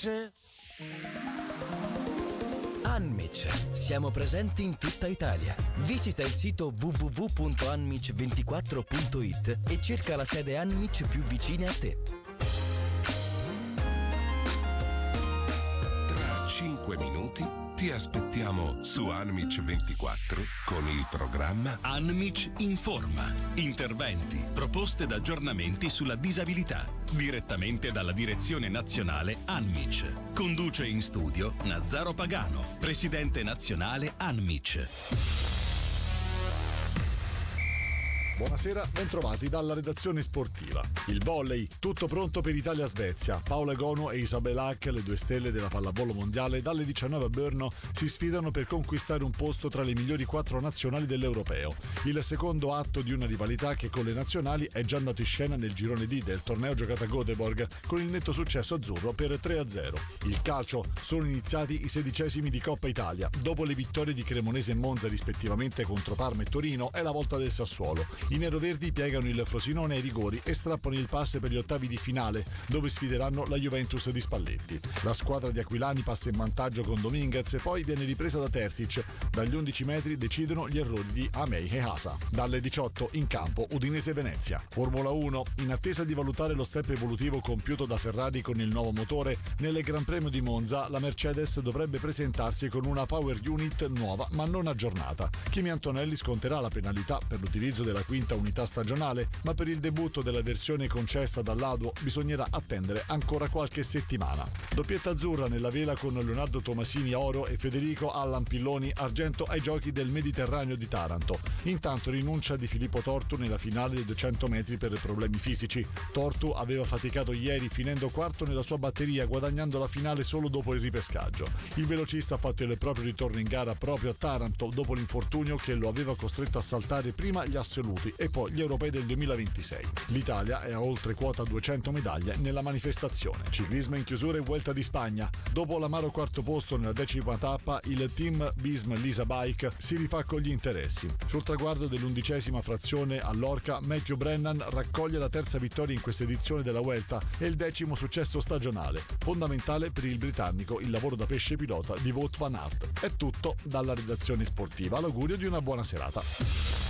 dice? Anmic. Siamo presenti in tutta Italia. Visita il sito www.anmic24.it e cerca la sede Anmic più vicina a te. Tra 5 minuti ti aspettiamo su Anmic 24 con il programma Anmic Informa. Interventi, proposte ed aggiornamenti sulla disabilità. Direttamente dalla direzione nazionale Anmic. Conduce in studio Nazzaro Pagano, presidente nazionale Anmic. Buonasera, bentrovati dalla redazione sportiva. Il volley, tutto pronto per Italia-Svezia. Paola Egonu e Isabel Hack, le due stelle della pallavolo mondiale, dalle 19 a Brno si sfidano per conquistare un posto tra le migliori 4 nazionali dell'Europeo. Il secondo atto di una rivalità che con le nazionali è già andato in scena nel girone D del torneo giocato a Göteborg con il netto successo azzurro per 3-0. Il calcio, sono iniziati i 16esimi di Coppa Italia. Dopo le vittorie di Cremonese e Monza rispettivamente contro Parma e Torino, è la volta del Sassuolo. I neroverdi piegano il Frosinone ai rigori e strappano il pass per gli ottavi di finale, dove sfideranno la Juventus di Spalletti. La squadra di Aquilani passa in vantaggio con Dominguez e poi viene ripresa da Terzic. Dagli 11 metri decidono gli errori di Amei e Hasa. Dalle 18 in campo Udinese-Venezia. Formula 1. In attesa di valutare lo step evolutivo compiuto da Ferrari con il nuovo motore, nel Gran Premio di Monza la Mercedes dovrebbe presentarsi con una power unit nuova ma non aggiornata. Kimi Antonelli sconterà la penalità per l'utilizzo della quinta unità stagionale, ma per il debutto della versione concessa dall'Aduo bisognerà attendere ancora qualche settimana. Doppietta azzurra nella vela con Leonardo Tomasini oro e Federico Allan Pilloni argento ai giochi del Mediterraneo di Taranto. Intanto rinuncia di Filippo Tortu nella finale dei 200 metri per problemi fisici. Tortu aveva faticato ieri finendo quarto nella sua batteria, guadagnando la finale solo dopo il ripescaggio. Il velocista ha fatto il proprio ritorno in gara proprio a Taranto dopo l'infortunio che lo aveva costretto a saltare prima gli assoluti e poi gli europei del 2026. L'Italia è a oltre quota 200 medaglie nella manifestazione. Ciclismo in chiusura e Vuelta di Spagna. Dopo l'amaro quarto posto nella 10ª tappa, il team Bism Lisa Bike si rifà con gli interessi. Sul traguardo dell'11ª frazione a Lorca, Matthew Brennan raccoglie la terza vittoria in questa edizione della Vuelta e il 10° successo stagionale. Fondamentale per il britannico il lavoro da pesce pilota di Wout van Aert. È tutto dalla redazione sportiva. L'augurio di una buona serata.